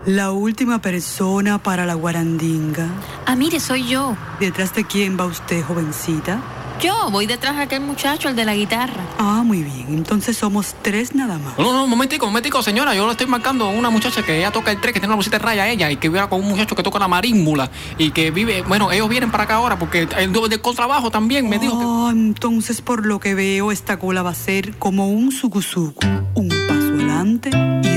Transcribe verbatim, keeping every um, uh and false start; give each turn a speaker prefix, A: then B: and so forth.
A: La última persona para la guarandinga.
B: Ah, mire, soy yo.
A: ¿Detrás de quién va usted, jovencita?
B: Yo voy detrás de aquel muchacho, el de la guitarra.
A: Ah, muy bien. Entonces somos tres nada más.
C: No, no, un momentico, un momentico, señora. Yo le estoy marcando a una muchacha que ella toca el tres, que tiene una bolsita de raya ella, y que vive con un muchacho que toca la marímbula y que vive... Bueno, ellos vienen para acá ahora porque el del contrabajo también me dijo que...
A: Ah, entonces por lo que veo esta cola va a ser como un sucusucu. Un paso adelante y